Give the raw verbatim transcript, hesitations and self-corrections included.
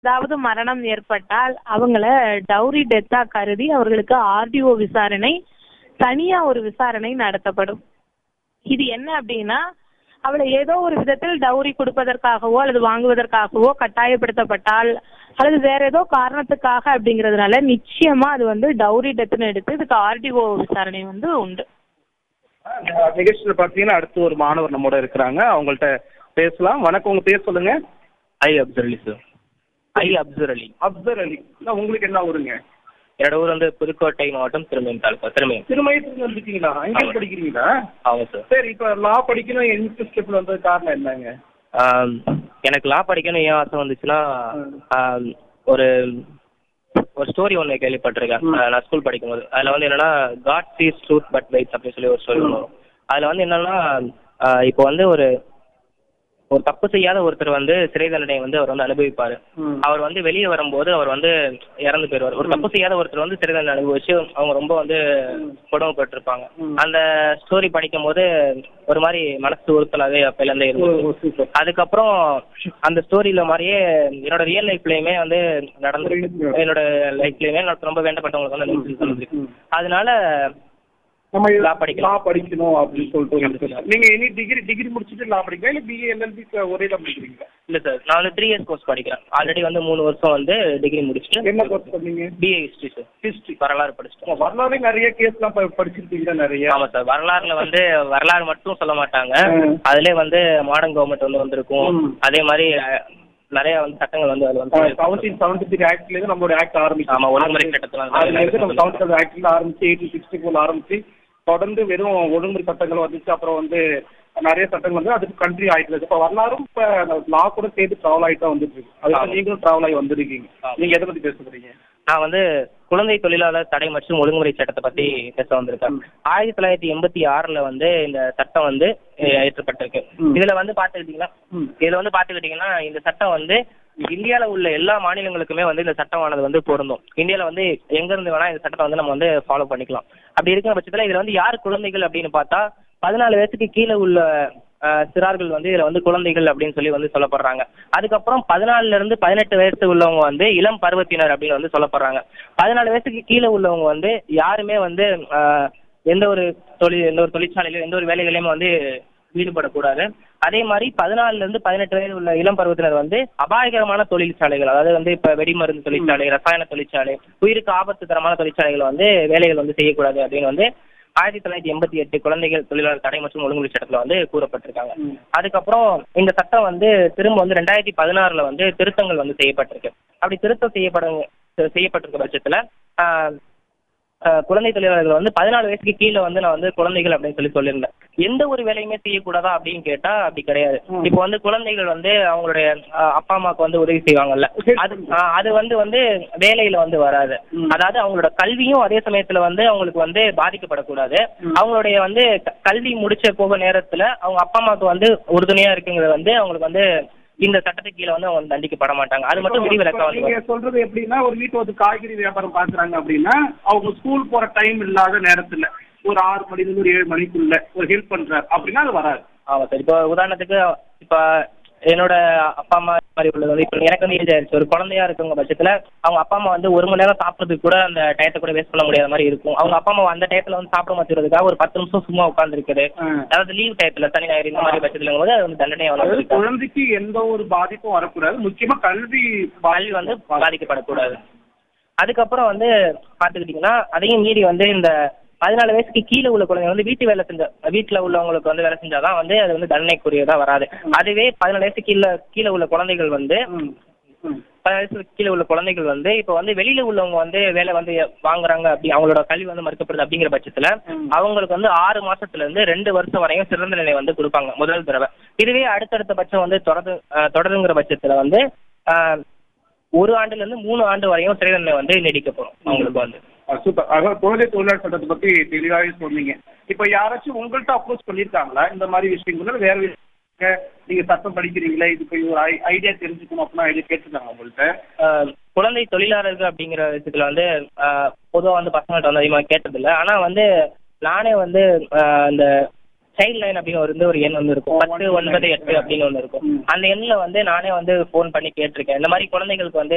ஏதாவது மரணம் ஏற்பட்டால் அவங்கள டவுரி டெத்தா கருதி அவர்களுக்கு ஆர்டிஓ விசாரணை தனியா ஒரு விசாரணை நடத்தப்படும். இது என்ன அப்படின்னா, அவளை ஏதோ ஒரு விதத்தில் டவுரி கொடுப்பதற்காகவோ அல்லது வாங்குவதற்காகவோ கட்டாயப்படுத்தப்பட்டால் அல்லது வேற ஏதோ காரணத்துக்காக அப்படிங்கிறதுனால நிச்சயமா அது வந்து டவுரி டெத்துன்னு எடுத்து இதுக்கு ஆர்டிஓ விசாரணை வந்து உண்டு. நிகழ்ச்சியில் பார்த்தீங்கன்னா அடுத்து ஒரு மாணவர் நம்மோட இருக்கிறாங்க, அவங்கள்ட்ட பேசலாம். வணக்கம், உங்க பேர் சொல்லுங்க. ஐ அப்சர் அலி சார். ஐ அப்சர் அலி. அப்சர் அலி, உங்களுக்கு என்ன ஊருங்க? என்னோட ஊர் வந்து புதுக்கோட்டை மாவட்டம் திருமயம் தாலுக்கா. திருமயம். திருமயத்துக்கு வந்துருக்கீங்களா? அங்கே படிக்கிறீங்களா? ஆமாம் சார். சரி, இப்போ லா படிக்கணும் இன்ட்ரெஸ்ட் ஸ்டெப்ல வந்தது காரணம் என்னங்க? எனக்கு லா படிக்கணும் ஏன் ஆசை வந்துச்சுன்னா, ஒரு ஒரு ஸ்டோரி ஒன்று கேள்விப்பட்டிருக்கேன் நான் ஸ்கூல் படிக்கும்போது. அதில் வந்து என்னன்னா, God cheese truth but weights அப்படின்னு சொல்லி ஒரு ஸ்டோரி ஒன்று வரும். அதில் வந்து என்னன்னா, இப்போ வந்து ஒரு ஒரு தப்பு செய்யாத ஒருத்தர் வந்து சிறை தண்டனை வந்து அவர் வந்து அனுபவிப்பாரு. அவர் வந்து வெளியே வரும்போது அவர் வந்து இறந்து போயிடுவார். ஒரு தப்பு செய்யாத ஒருத்தர் வந்து சிறை தண்டனை அனுபவிச்சு அவங்க ரொம்ப வந்து கொடுமைப்பட்டிருப்பாங்க. அந்த ஸ்டோரி படிக்கும் போது ஒரு மாதிரி மனசு உறுத்தலாவே அப்பையிலேருந்தே இருந்துச்சு. அதுக்கப்புறம் அந்த ஸ்டோரியில மாதிரியே என்னோட ரியல் லைஃப்லயுமே வந்து நடந்து என்னோட லைஃப்லயுமே எனக்கு ரொம்ப வேண்டப்பட்டவங்களுக்கு வந்து நடந்துருக்கு. அதனால நம்ம லா படிக்கலாம் லா படிக்கணும் அப்படின்னு சொல்லிட்டு நீங்க எனி டிகிரி டிகிரி முடிச்சுட்டு லா படிக்கலாம் இல்லை பிஏ எல்எல்பி ஒரே தான் படிக்கிறீங்களா? இல்லை சார், நான் வந்து த்ரீ இயர்ஸ் கோர்ஸ் படிக்கிறேன். ஆல்ரெடி வந்து மூணு வருஷம் வந்து டிகிரி முடிச்சுட்டு. என்ன கோர்ஸ் பண்ணீங்க? BA history sir. ஹிஸ்ட்ரி வரலாறு படிச்சுட்டோம். வரலாறு நிறைய கேஸ்லாம் படிச்சிருக்கீங்க நிறைய? ஆமாம் சார். வரலாறுல வந்து வரலாறு மட்டும் சொல்ல மாட்டாங்க, அதுலேயே வந்து மாடர்ன் கவர்மெண்ட் வந்து வந்திருக்கும். அதே மாதிரி நிறைய வந்து சட்டங்கள் வந்து அது வந்து செவன்டீன் செவன்டி த்ரீ ஆக்ட்ல இருந்து நம்மளோட ஆக்ட் ஆரம்பிச்சு. ஆமாம், ஒழுங்குமுறை சட்டத்தில் அதுல இருந்து நம்ம செவன்டி ஆக்ட்ல ஆரம்பிச்சு எயிட்டீன் சிக்ஸ்டி ஃபோர்ல ஆரம்பிச்சு தொடர்ந்து வெறும் ஒழுங்குமுறை சட்டங்கள் வந்துச்சு. அப்புறம் வந்து நிறைய சட்டங்கள் வந்து அதுக்கு கண்ட்ரி ஆயிட்டு இருக்கு. இப்போ வரலாறும் இப்போ லா கூட சேர்த்து ட்ராவல் ஆகிட்டு தான் வந்துட்டு இருக்கு. அதுக்கு நீங்களும் ட்ராவல் ஆகி வந்துருக்கீங்க. நீங்க எதை பத்தி பேச போறீங்க? நான் வந்து குழந்தை தொழிலாளர் தடை மற்றும் ஒழுங்குமுறை சட்டத்தை பத்தி பேச வந்திருக்கேன். ஆயிரத்தி தொள்ளாயிரத்தி எண்பத்தி ஆறுல வந்து இந்த சட்டம் வந்து இயற்றப்பட்டிருக்கு. இதுல வந்து பாத்துக்கிட்டீங்கன்னா இதுல வந்து பாத்துக்கிட்டீங்கன்னா இந்த சட்டம் வந்து இந்தியாவில் உள்ள எல்லா மாநிலங்களுக்குமே வந்து இந்த சட்டமானது வந்து பொருந்தும். இந்தியாவில் வந்து எங்க இருந்து வேணா இந்த சட்டத்தை வந்து நம்ம வந்து ஃபாலோ பண்ணிக்கலாம். அப்படி இருக்கிற பட்சத்தில் இதுல வந்து யார் குழந்தைகள் அப்படின்னு பார்த்தா, பதினாலு வயசுக்கு கீழே உள்ள சிறார்கள் வந்து இதுல வந்து குழந்தைகள் அப்படின்னு சொல்லி வந்து சொல்லப்படுறாங்க. அதுக்கப்புறம் பதினாலுல இருந்து பதினெட்டு வயசு உள்ளவங்க வந்து இளம் பருவத்தினர் அப்படின்னு வந்து சொல்லப்படுறாங்க. பதினாலு வயசுக்கு கீழே உள்ளவங்க வந்து யாருமே வந்து எந்த ஒரு தொழில் எந்த ஒரு தொழிற்சாலையிலும் எந்த ஒரு வேலைகளையுமே வந்து ஈடுபடக்கூடாது. அதே மாதிரி பதினாலுல இருந்து பதினெட்டு வயது உள்ள இளம் பருவத்தினர் வந்து அபாயகரமான தொழிற்சாலைகள், அதாவது வந்து இப்ப வெடிமருந்து தொழிற்சாலை, ரசாயன தொழிற்சாலை, உயிருக்கு ஆபத்து தரமான தொழிற்சாலைகள் வந்து வேலைகள் வந்து செய்யக்கூடாது அப்படின்னு வந்து ஆயிரத்தி தொள்ளாயிரத்தி எண்பத்தி எட்டு குழந்தைகள் தொழிலாளர் தடை மற்றும் ஒழுங்குமுறை சட்டத்துல வந்து கூறப்பட்டிருக்காங்க. அதுக்கப்புறம் இந்த சட்டம் வந்து திரும்ப வந்து ரெண்டாயிரத்தி பதினாறுல வந்து திருத்தங்கள் வந்து செய்யப்பட்டிருக்கு. அப்படி திருத்தம் செய்யப்பட செய்யப்பட்டிருக்க பட்சத்துல குழந்தை தொழிலாளர்கள் வந்து பதினாலு வயசுக்கு கீழே வந்து நான் வந்து குழந்தைகள் அப்படின்னு சொல்லி சொல்லியிருந்தேன். எந்த ஒரு வேலையுமே செய்யக்கூடாதா அப்படின்னு கேட்டா அப்படி கிடையாது. இப்போ வந்து குழந்தைகள் வந்து அவங்களுடைய அப்பா அம்மாவுக்கு வந்து உதவி செய்வாங்கல்ல, அது அது வந்து வந்து வேலையில வந்து வராது. அதாவது அவங்களோட கல்வியும் அதே சமயத்துல வந்து அவங்களுக்கு வந்து பாதிக்கப்படக்கூடாது. அவங்களுடைய வந்து கல்வி முடிச்ச போக நேரத்துல அவங்க அப்பா அம்மாவுக்கு வந்து உறுதுணையா இருக்குங்கிறது வந்து அவங்களுக்கு வந்து இந்த சட்டத்துக்கு கீழே வந்து அவங்க தண்டிக்கப்பட மாட்டாங்க. அது மட்டும் விதிவிலக்கா வந்து நீங்க சொல்றது எப்படின்னா, ஒரு வீட்டு வந்து காய்கறி வியாபாரம் பாக்குறாங்க அப்படின்னா அவங்க ஸ்கூல் போற டைம் இல்லாத நேரத்துல ஒரு ஆறு மணில இருந்து ஒரு ஏழு மணிக்குள்ள ஒரு ஹெல்ப் பண்றாரு அப்படின்னா அது வராது. ஆமா சார். இப்போ உதாரணத்துக்கு இப்ப என்னோட அப்பா அம்மா மாதிரி உள்ளது வந்து இப்போ எனக்கு வந்து ஏஜ் ஆயிடுச்சு. ஒரு குழந்தையா இருக்குங்க பட்சத்துல அவங்க அப்பா அம்மா வந்து ஒரு மணி நேரம் சாப்பிட்றதுக்கு கூட அந்த டயத்தை கூட வேஸ்ட் பண்ண முடியாத மாதிரி இருக்கும். அவங்க அப்பா அம்மா அந்த டயத்துல வந்து சாப்பிட மாத்திரதுக்காக ஒரு பத்து நிமிஷம் சும்மா உட்கார்ந்து இருக்குது, அதாவது லீவ் டயத்துல சனி ஞாயிறு இந்த மாதிரி பட்சத்துல போது அது வந்து தண்டனையா வந்து குழந்தைக்கு எந்த ஒரு பாதிப்பும் வரக்கூடாது. முக்கியமா கல்வி கல்வி வந்து பாதிக்கப்படக்கூடாது. அதுக்கப்புறம் வந்து பாத்துக்கிட்டீங்கன்னா அதையும் மீறி வந்து இந்த பதினாலு வயசுக்கு கீழே உள்ள குழந்தைங்க வந்து வீட்டு வேலை செஞ்ச வீட்டுல உள்ளவங்களுக்கு வந்து வேலை செஞ்சாதான் வந்து அது வந்து தண்டனைக்குரியதா வராது. அதுவே பதினாலு வயசுக்கு கீழே கீழே உள்ள குழந்தைகள் வந்து பதினாலு வயசுக்கு கீழே உள்ள குழந்தைகள் வந்து இப்போ வந்து வெளியில உள்ளவங்க வந்து வேலை வந்து வாங்குறாங்க, அப்படி அவங்களோட கல்வி வந்து மறுக்கப்படுது அப்படிங்கிற பட்சத்துல அவங்களுக்கு வந்து ஆறு மாசத்துல இருந்து ரெண்டு வருஷம் வரையும் சிறந்த நிலை வந்து கொடுப்பாங்க முதல் தடவை. இதுவே அடுத்தடுத்த பட்சம் வந்து தொடர்ந்து தொடருங்கிற பட்சத்துல வந்து ஒரு ஆண்டுல இருந்து மூணு ஆண்டு வரையும் சிறை தண்டனை வந்து நீடிக்கப்படும் அவங்களுக்கு வந்து. சூப்பர். அதாவது குழந்தை தொழிலாளர் சட்டத்தை பத்தி தெளிவாகவே சொன்னீங்க. இப்போ யாராச்சும் உங்கள்கிட்ட அப்ரோச் பண்ணியிருக்காங்களா இந்த மாதிரி விஷயங்கள்? வேற விஷயம் நீங்க சட்டம் படிக்கிறீங்களா, இதுக்கு ஒரு ஐடியா தெரிஞ்சுக்கணும் அப்படின்னா ஐடியா கேட்டுருக்காங்க உங்கள்கிட்ட? குழந்தை தொழிலாளர்கள் அப்படிங்கிற விஷயத்துல வந்து பொதுவாக வந்து பசங்கள்ட்ட வந்து அதிகமாக கேட்டதில்லை. ஆனா வந்து நானே வந்து இந்த சைல்ட் லைன் அப்படின்னு வந்து ஒரு எண் வந்து இருக்கும், பத்து ஒன்பது எட்டு அப்படின்னு ஒன்று இருக்கும். அந்த எண்ணில் வந்து நானே வந்து ஃபோன் பண்ணி கேட்டிருக்கேன். இந்த மாதிரி குழந்தைகளுக்கு வந்து